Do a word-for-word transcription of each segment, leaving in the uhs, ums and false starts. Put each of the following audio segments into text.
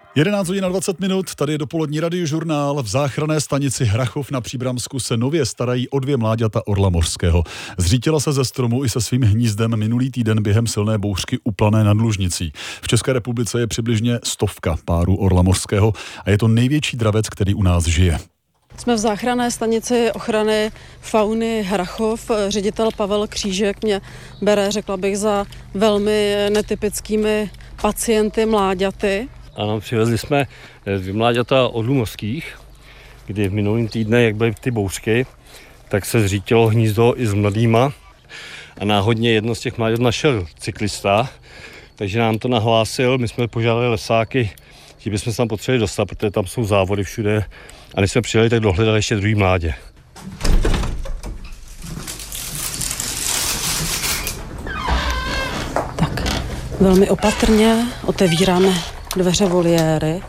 jedenáct hodin a dvacet minut, tady je dopolední radiožurnál. V záchranné stanici Hrachov na Příbramsku se nově starají o dvě mláďata orla mořského. Zřítila se ze stromu i se svým hnízdem minulý týden během silné bouřky u Plané nad Lužnicí. V České republice je přibližně stovka párů orla mořského a je to největší dravec, který u nás žije. Jsme v záchranné stanici ochrany fauny Hrachov. Ředitel Pavel Křížek mě bere, řekla bych, za velmi netypickými pacienty mláďaty. Ano, přivezli jsme dvě mláďata orlů mořských, kdy v minulým týdne, jak byly ty bouřky, tak se zřítilo hnízdo i s mladýma a náhodně jedno z těch mláďat našel cyklista, takže nám to nahlásil, my jsme požádali lesáky, že bychom se tam potřebovali dostat, protože tam jsou závody všude a než jsme přijeli, tak dohledali ještě druhý mládě. Tak, velmi opatrně otevíráme dveře voliéry.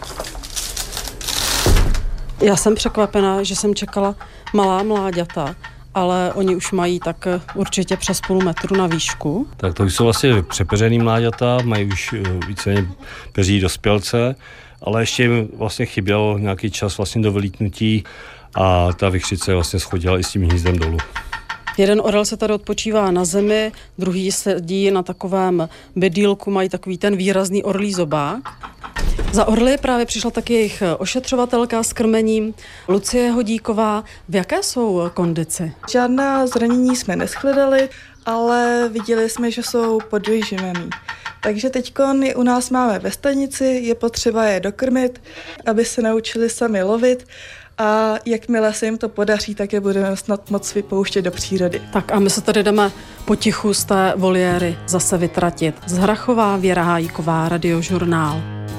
Já jsem překvapená, že jsem čekala malá mláďata, ale oni už mají tak určitě přes půl metru na výšku. Tak to jsou vlastně přepeřený mláďata, mají už víceméně peří dospělce, ale ještě jim vlastně chyběl nějaký čas vlastně do vylítnutí a ta vichřice vlastně schodila i s tím hnízdem dolů. Jeden orel se tady odpočívá na zemi, druhý sedí na takovém bedýlku, mají takový ten výrazný orlí zobák. Za orly právě přišla taky jejich ošetřovatelka s krmením, Lucie Hodíková. V jaké jsou kondici? Žádná zranění jsme neshledali, ale viděli jsme, že jsou podvyživený. Takže teďkon je u nás máme ve stanici, je potřeba je dokrmit, aby se naučili sami lovit a jakmile se jim to podaří, tak je budeme snad moc vypouštět do přírody. Tak a my se tady jdeme potichu z té voliéry zase vytratit. Z Hrachova Věra Hájíková, Radiožurnál.